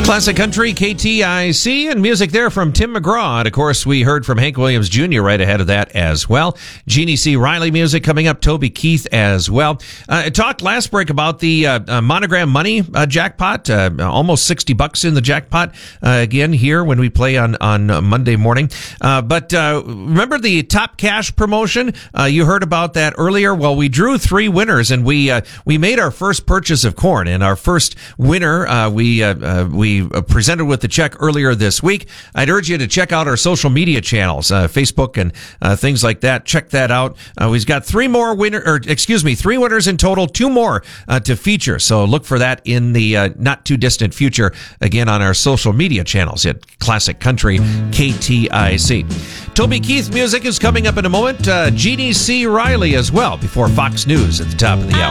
Classic Country, KTIC, and music there from Tim McGraw. And, of course, we heard from Hank Williams Jr. right ahead of that as well. Jeannie C. Riley music coming up, Toby Keith as well. I talked last break about the Monogram Money jackpot, almost $60 in the jackpot again here when we play on Monday morning. But remember the Top Cash promotion? You heard about that earlier. Well, we drew 3 winners, and we made our first purchase of corn. And our first winner, we presented with the check earlier this week. I'd urge you to check out our social media channels, Facebook and things like that. Check that out. We've got 3 winners in total, 2 more to feature. So look for that in the not too distant future, again, on our social media channels at Classic Country KTIC. Toby Keith music is coming up in a moment. Jeannie C. Riley as well before Fox News at the top of the hour.